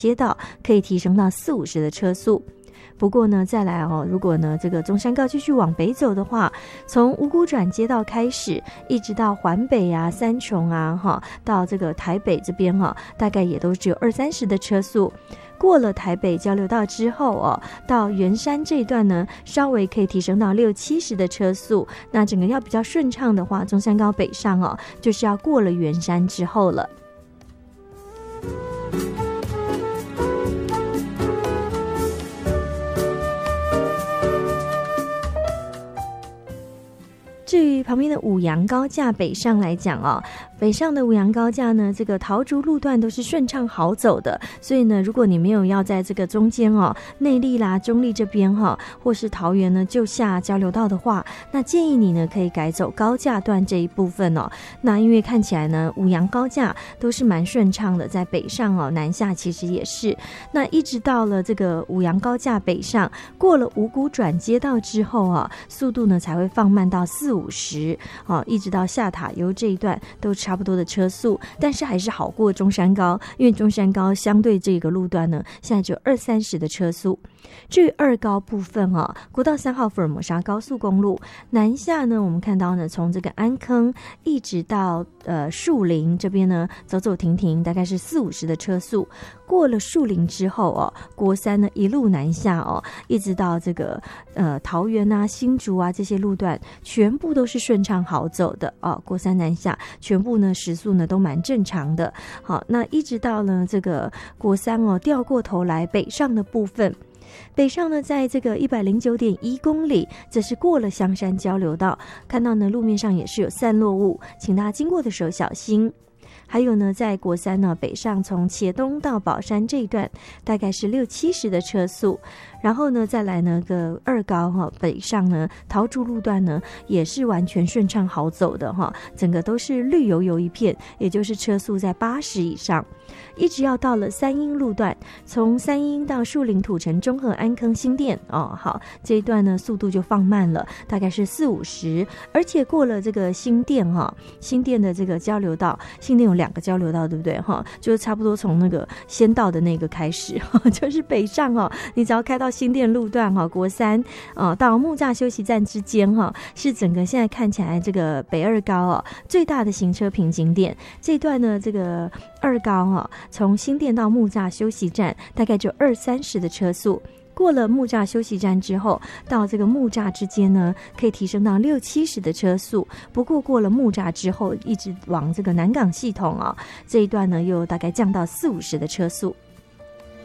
街道可以提升到40-50的车速。不过呢，再来如果呢这个中山高继续往北走的话，从五股转街道开始，一直到环北啊、三重啊，到这个台北这边大概也都只有20-30的车速。过了台北交流道之后到圆山这一段呢，稍微可以提升到60-70的车速。那整个要比较顺畅的话，中山高北上就是要过了圆山之后了。至于旁边的五杨高架北上来讲北上的五杨高架呢，这个桃竹路段都是顺畅好走的，所以呢，如果你没有要在这个中间内壢啦、中壢这边或是桃园呢就下交流道的话，那建议你呢可以改走高架段这一部分那因为看起来呢五杨高架都是蛮顺畅的，在北上南下其实也是。那一直到了这个五杨高架北上，过了五股转街道之后速度呢才会放慢到40-50一直到下塔悠这一段都差不多的车速，但是还是好过中山高，因为中山高相对这个路段呢现在只有20-30的车速。至于二高部分国道3号福尔摩沙高速公路南下呢，我们看到呢从这个安坑一直到树林这边呢走走停停，大概是40-50的车速。过了树林之后国三呢一路南下一直到这个桃园啊、新竹啊这些路段全部都是顺畅好走的国三南下全部呢时速呢都蛮正常的。好，那一直到了这个国三掉过头来北上的部分，北上呢在这个109.1公里，这是过了香山交流道，看到呢路面上也是有散落物，请大家经过的时候小心。还有呢，在国三呢北上从茄东到宝山这一段大概是60-70的车速。然后呢再来呢个二高北上呢桃竹路段呢也是完全顺畅好走的整个都是绿油油一片，也就是车速在80以上。一直要到了三英路段，从三英到树林、土城、中和、安坑、新店好，这一段呢速度就放慢了，大概是40-50。而且过了这个新店新店的这个交流道，新店有2个交流道对不对就是差不多从那个先到的那个开始就是北上你只要开到新店路段国三到木栅休息站之间是整个现在看起来这个北二高最大的行车瓶颈点。这一段呢这个二高从新店到木栅休息站大概就20-30的车速。过了木栅休息站之后，到这个木栅之间呢可以提升到60-70的车速。不过过了木栅之后，一直往这个南港系统这一段呢又大概降到40-50的车速。